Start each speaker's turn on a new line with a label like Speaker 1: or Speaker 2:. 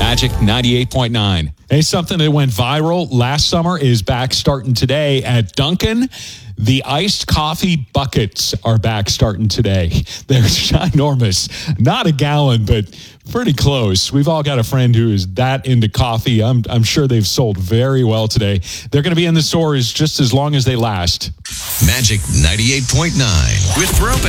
Speaker 1: Magic 98.9.
Speaker 2: Hey, something that went viral last summer is back starting today at Dunkin'. The iced coffee buckets are back starting today. They're ginormous. Not a gallon, but pretty close. We've all got a friend who is that into coffee. I'm sure they've sold very well today. They're going to be in the stores just as long as they last.
Speaker 3: Magic 98.9 with Propane.